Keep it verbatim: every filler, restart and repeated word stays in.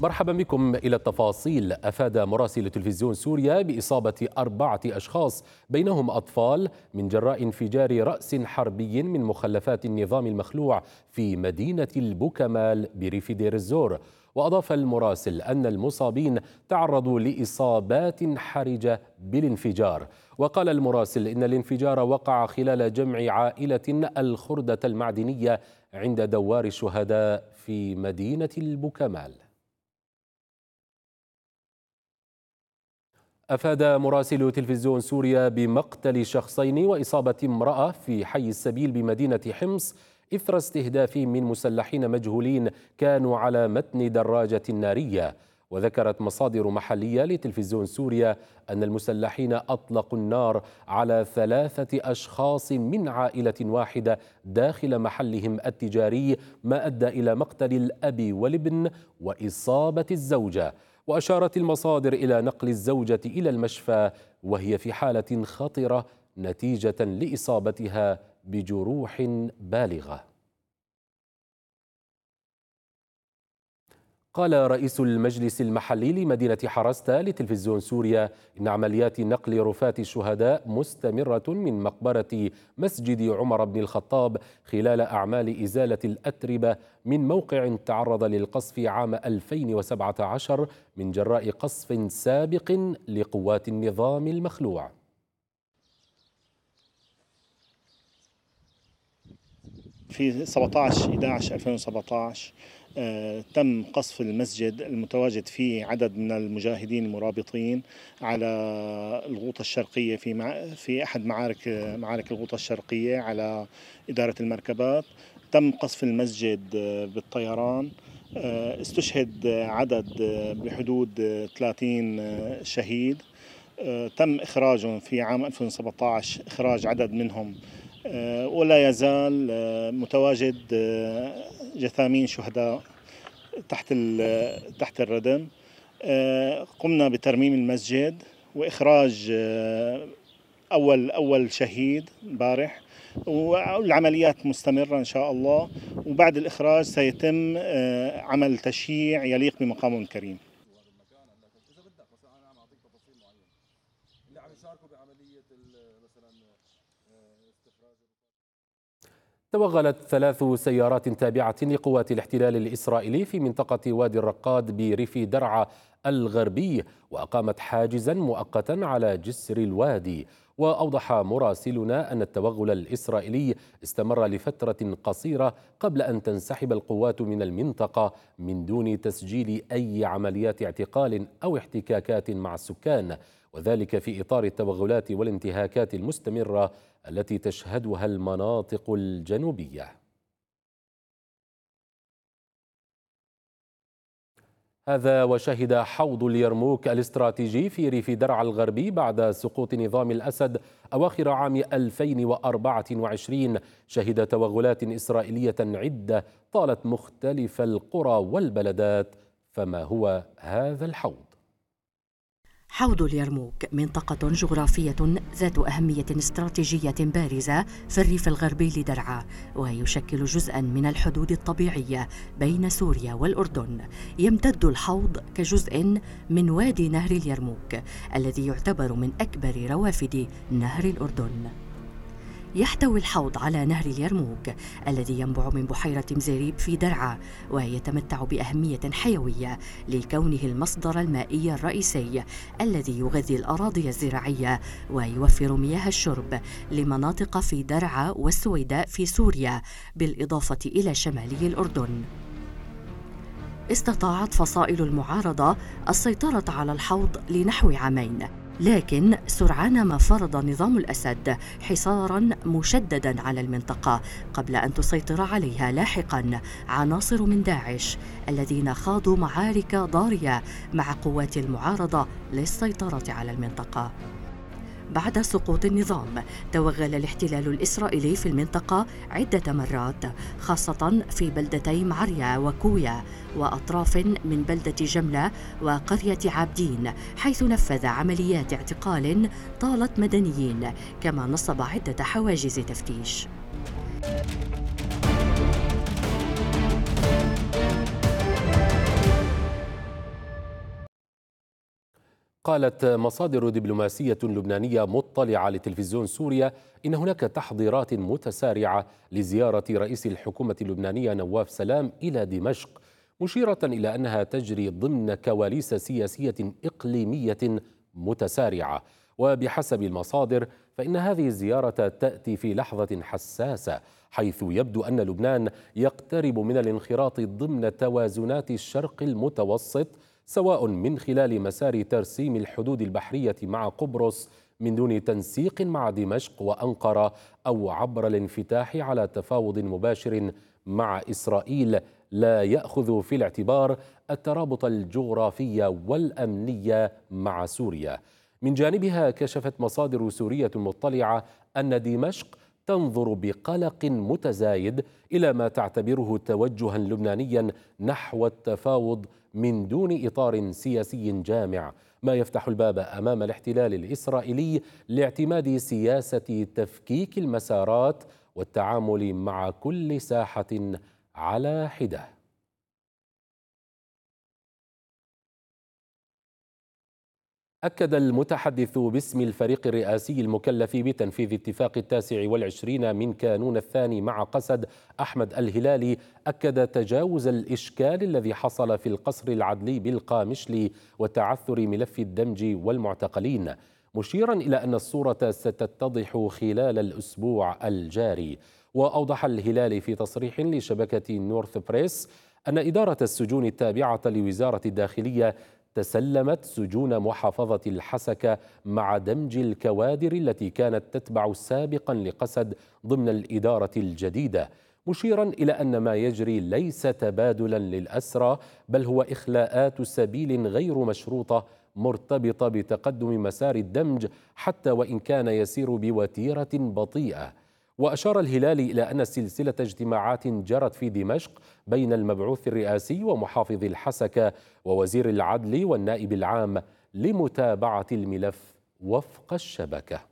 مرحبا بكم إلى التفاصيل. أفاد مراسل تلفزيون سوريا بإصابة أربعة أشخاص بينهم أطفال من جراء انفجار رأس حربي من مخلفات النظام المخلوع في مدينة البوكمال بريف دير الزور. وأضاف المراسل أن المصابين تعرضوا لإصابات حرجة بالانفجار. وقال المراسل إن الانفجار وقع خلال جمع عائلة الخردة المعدنية عند دوار الشهداء في مدينة البوكمال. أفاد مراسل تلفزيون سوريا بمقتل شخصين وإصابة امرأة في حي السبيل بمدينة حمص إثر استهداف من مسلحين مجهولين كانوا على متن دراجة نارية. وذكرت مصادر محلية لتلفزيون سوريا أن المسلحين أطلقوا النار على ثلاثة أشخاص من عائلة واحدة داخل محلهم التجاري، ما أدى إلى مقتل الأب والابن وإصابة الزوجة. وأشارت المصادر إلى نقل الزوجة إلى المشفى وهي في حالة خطرة نتيجة لإصابتها بجروح بالغة. قال رئيس المجلس المحلي لمدينة حرستا لتلفزيون سوريا إن عمليات نقل رفات الشهداء مستمرة من مقبرة مسجد عمر بن الخطاب خلال أعمال إزالة الأتربة من موقع تعرض للقصف عام ألفين وسبعة عشر من جراء قصف سابق لقوات النظام المخلوع. في سبعة عشر إحدى عشر ألفين وسبعة عشر آه تم قصف المسجد المتواجد فيه عدد من المجاهدين المرابطين على الغوطة الشرقية في مع في أحد معارك معارك الغوطة الشرقية على إدارة المركبات. تم قصف المسجد آه بالطيران. آه استشهد عدد آه بحدود آه ثلاثين آه شهيد. آه تم إخراجهم في عام ألفين وسبعة عشر إخراج عدد منهم، ولا يزال متواجد جثامين شهداء تحت تحت الردم. قمنا بترميم المسجد وإخراج أول أول شهيد امبارح، والعمليات مستمرة إن شاء الله، وبعد الإخراج سيتم عمل تشييع يليق بمقامهم الكريم. توغلت ثلاث سيارات تابعة لقوات الاحتلال الإسرائيلي في منطقة وادي الرقاد بريف درعا الغربي، وأقامت حاجزا مؤقتا على جسر الوادي. وأوضح مراسلنا أن التوغل الإسرائيلي استمر لفترة قصيرة قبل أن تنسحب القوات من المنطقة من دون تسجيل أي عمليات اعتقال أو احتكاكات مع السكان، وذلك في إطار التوغلات والانتهاكات المستمرة التي تشهدها المناطق الجنوبية. هذا وشهد حوض اليرموك الاستراتيجي في ريف درعا الغربي بعد سقوط نظام الأسد أواخر عام ألفين وأربعة وعشرين شهد توغلات إسرائيلية عدة طالت مختلف القرى والبلدات. فما هو هذا الحوض؟ حوض اليرموك منطقة جغرافية ذات أهمية استراتيجية بارزة في الريف الغربي لدرعا، ويشكل جزءاً من الحدود الطبيعية بين سوريا والأردن. يمتد الحوض كجزء من وادي نهر اليرموك الذي يعتبر من أكبر روافد نهر الأردن. يحتوي الحوض على نهر اليرموك الذي ينبع من بحيرة مزيريب في درعا، ويتمتع بأهمية حيوية لكونه المصدر المائي الرئيسي الذي يغذي الأراضي الزراعية ويوفر مياه الشرب لمناطق في درعا والسويداء في سوريا، بالإضافة إلى شمالي الأردن. استطاعت فصائل المعارضة السيطرة على الحوض لنحو عامين، لكن سرعان ما فرض نظام الأسد حصاراً مشدداً على المنطقة قبل أن تسيطر عليها لاحقاً عناصر من داعش الذين خاضوا معارك ضارية مع قوات المعارضة للسيطرة على المنطقة. بعد سقوط النظام توغل الاحتلال الإسرائيلي في المنطقة عدة مرات، خاصة في بلدتي معريا وكويا وأطراف من بلدة جملة وقرية عابدين، حيث نفذ عمليات اعتقال طالت مدنيين، كما نصب عدة حواجز تفتيش. قالت مصادر دبلوماسية لبنانية مطلعة لتلفزيون سوريا إن هناك تحضيرات متسارعة لزيارة رئيس الحكومة اللبنانية نواف سلام إلى دمشق، مشيرة إلى أنها تجري ضمن كواليس سياسية إقليمية متسارعة. وبحسب المصادر فإن هذه الزيارة تأتي في لحظة حساسة، حيث يبدو أن لبنان يقترب من الانخراط ضمن توازنات الشرق المتوسط، سواء من خلال مسار ترسيم الحدود البحرية مع قبرص من دون تنسيق مع دمشق وأنقرة، أو عبر الانفتاح على تفاوض مباشر مع إسرائيل لا يأخذ في الاعتبار الترابط الجغرافي والأمني مع سوريا. من جانبها كشفت مصادر سورية مطلعة أن دمشق تنظر بقلق متزايد إلى ما تعتبره توجها لبنانيا نحو التفاوض من دون إطار سياسي جامع، ما يفتح الباب أمام الاحتلال الإسرائيلي لاعتماد سياسة تفكيك المسارات والتعامل مع كل ساحة على حدة. أكد المتحدث باسم الفريق الرئاسي المكلف بتنفيذ اتفاق التاسع والعشرين من كانون الثاني مع قسد أحمد الهلالي أكد تجاوز الإشكال الذي حصل في القصر العدلي بالقامشلي وتعثر ملف الدمج والمعتقلين، مشيرا إلى أن الصورة ستتضح خلال الأسبوع الجاري. وأوضح الهلالي في تصريح لشبكة نورث بريس أن إدارة السجون التابعة لوزارة الداخلية تسلمت سجون محافظة الحسكة مع دمج الكوادر التي كانت تتبع سابقا لقسد ضمن الإدارة الجديدة، مشيرا إلى أن ما يجري ليس تبادلا للأسرى، بل هو إخلاءات سبيل غير مشروطة مرتبطة بتقدم مسار الدمج حتى وإن كان يسير بوتيرة بطيئة. وأشار الهلالي إلى أن سلسلة اجتماعات جرت في دمشق بين المبعوث الرئاسي ومحافظ الحسكة ووزير العدل والنائب العام لمتابعة الملف وفق الشبكة.